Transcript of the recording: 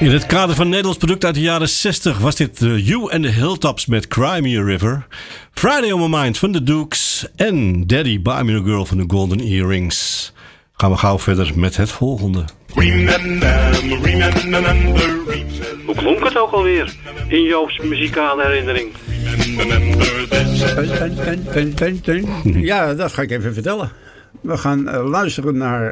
In het kader van Nederlands product uit de jaren 60 was dit You and the Hilltops met Cry Me a River. Friday on My Mind van de Dukes en Daddy Buy Me a Girl van de Golden Earrings. Gaan we gauw verder met het volgende. Hoe klonk het ook alweer in Joop's muzikale herinnering? Ja, dat ga ik even vertellen. We gaan luisteren naar